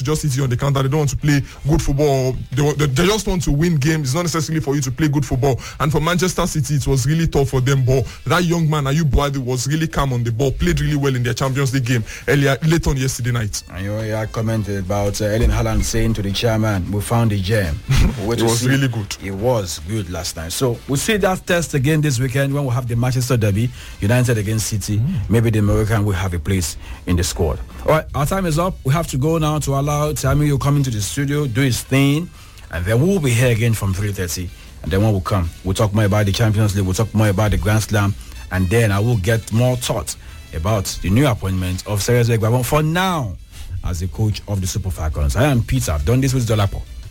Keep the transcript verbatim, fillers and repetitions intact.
to just hit you on the counter. They don't want to play good football. They, they, they just want to win games. It's not necessarily for you to play good football. And for Manchester City, it was really tough for them. But that young man, Ayub Buade, was really calm on the ball, played really well in their Champions League game earlier, late on yesterday night. And you had commented about uh, Erling Haaland saying to the chairman, "We found a gem." It was see. really good. It was good last night. So we'll see that test again this weekend when we have the Manchester derby, United against City. Mm. Maybe the Moroccan will have a place in the squad. All right, our time is up. We have to go now to allow Tammy to come into the studio, do his thing, and then we'll be here again from three thirty. And then when we come, we'll talk more about the Champions League, we'll talk more about the Grand Slam, and then I will get more thoughts about the new appointment of Cyrus Egbabon for now as the coach of the Super Falcons. I am Peter. I've done this with Dolapo.